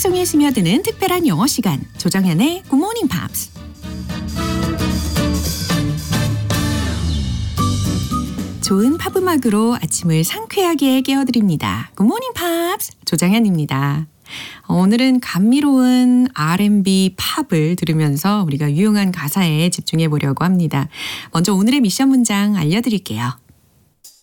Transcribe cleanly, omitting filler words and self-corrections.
일상생활에 스며드는 특별한 영어 시간, 조정현의 Good Morning Pops. 좋은 팝 음악으로 아침을 상쾌하게 깨워드립니다. Good Morning Pops, 조정현입니다. 오늘은 감미로운 R&B 팝을 들으면서 우리가 유용한 가사에 집중해 보려고 합니다. 먼저 오늘의 미션 문장 알려드릴게요.